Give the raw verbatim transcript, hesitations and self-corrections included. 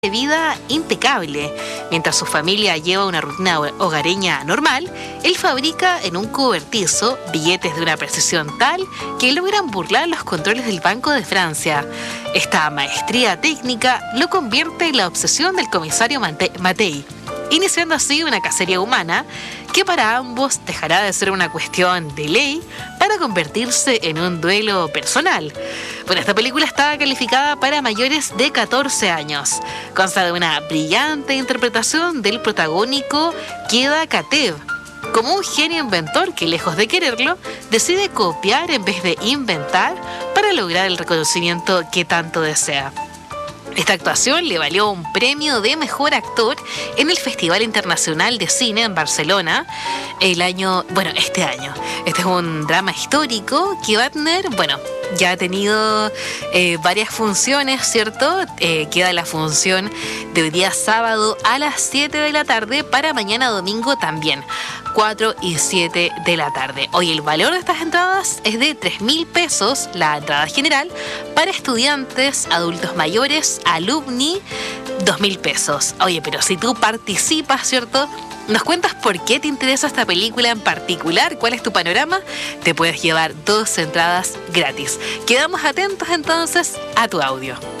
de vida impecable. Mientras su familia lleva una rutina hogareña normal, él fabrica en un cobertizo billetes de una precisión tal que logran burlar los controles del Banco de Francia. Esta maestría técnica lo convierte en la obsesión del comisario Mate- Matei, iniciando así una cacería humana que para ambos dejará de ser una cuestión de ley para convertirse en un duelo personal. Bueno, esta película está calificada para mayores de catorce años. Consta de una brillante interpretación del protagónico Keda Katev, como un genio inventor que, lejos de quererlo, decide copiar en vez de inventar para lograr el reconocimiento que tanto desea. Esta actuación le valió un premio de mejor actor en el Festival Internacional de Cine en Barcelona el año, bueno, este año. Este es un drama histórico que Wagner, bueno, ya ha tenido eh, varias funciones, ¿cierto? Eh, queda la función de hoy día sábado a las siete de la tarde para mañana domingo también, cuatro y siete de la tarde. Hoy el valor de estas entradas es de tres mil pesos, la entrada general, para estudiantes, adultos mayores, alumni, dos mil pesos. Oye, pero si tú participas, ¿cierto?, nos cuentas por qué te interesa esta película en particular, cuál es tu panorama, te puedes llevar dos entradas gratis. Quedamos atentos entonces a tu audio.